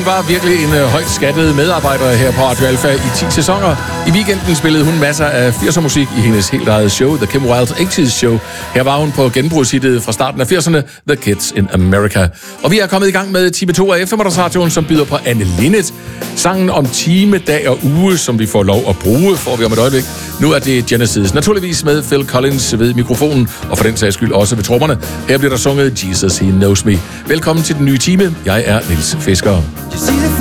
hun var virkelig en højt skattet medarbejder her på Radio Alpha i 10 sæsoner. I weekenden spillede hun masser af 80'er musik i hendes helt eget show, The Kim Wilde 80's Show. Her var hun på genbrugshittet fra starten af 80'erne, The Kids in America. Og vi er kommet i gang med time 2 af eftermiddagsradioen, som byder på Anne Linnet. Sangen om time, dag og uge, som vi får lov at bruge, får vi om et øjeblik. Nu er det Genesis, naturligvis med Phil Collins ved mikrofonen, og for den sags skyld også ved trommerne. Her bliver der sunget Jesus, He Knows Me. Velkommen til den nye time. Jeg er Niels Fisker.